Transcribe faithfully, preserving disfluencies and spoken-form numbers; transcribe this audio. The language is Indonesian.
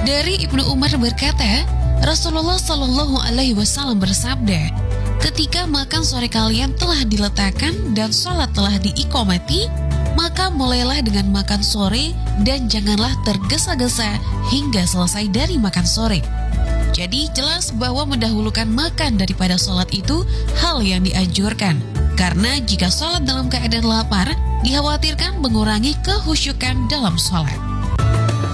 Dari Ibnu Umar berkata, Rasulullah Shallallahu Alaihi Wasallam bersabda, ketika makan sore kalian telah diletakkan dan sholat telah diiqomati, maka mulailah dengan makan sore dan janganlah tergesa-gesa hingga selesai dari makan sore. Jadi jelas bahwa mendahulukan makan daripada sholat itu hal yang dianjurkan. Karena jika sholat dalam keadaan lapar, dikhawatirkan mengurangi kehusyukan dalam sholat.